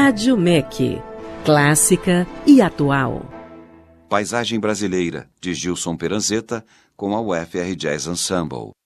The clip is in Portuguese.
Rádio MEC, clássica e atual. Paisagem Brasileira, de Gilson Peranzeta, com a UFR Jazz Ensemble.